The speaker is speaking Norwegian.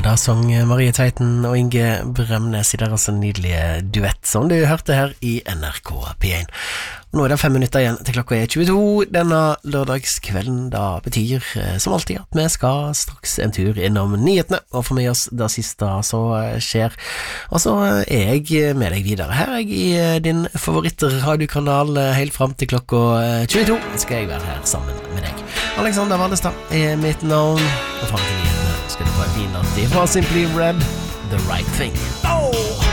Da sang Marie Tveiten og Inge Bremnes I deres nydelige duett som du hørte her I NRK P1. Nå det 5 minutter igjen til klokka 22 denne lørdagskvelden. Da betyr som alltid at vi skal straks en tur innom nyhetene og få med oss det siste som skjer. Og så jeg med deg videre her I din favorittradiokanal helt frem til klokka 22 skal jeg være her sammen med deg. Alexander Vallestad mitt navn, og frem til nyhetene skal du få en fin natt fra Simply Red, The Right Thing.